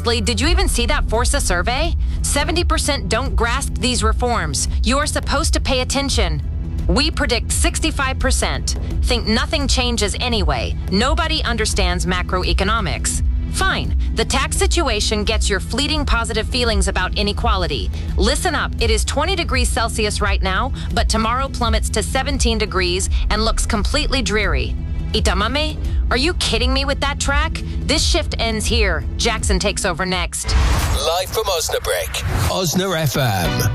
Honestly, did you even see that Forza survey? 70% don't grasp these reforms. You are supposed to pay attention. We predict 65% think nothing changes anyway. Nobody understands macroeconomics. Fine, the tax situation gets your fleeting positive feelings about inequality. Listen up, it is 20 degrees Celsius right now, but tomorrow plummets to 17 degrees and looks completely dreary. Itamame? Are you kidding me with that track? This shift ends here. Jackson takes over next. Live from Osnabrück, Osna FM.